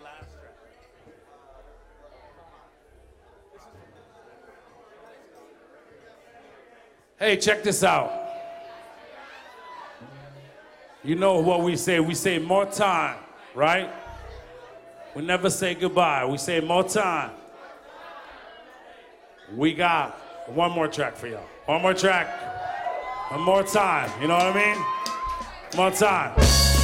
Hey, check this out. You know what we say? We say more time, right? We never say goodbye. We say more time. We got one more track for y'all. One more track. One more time. You know what I mean? More time.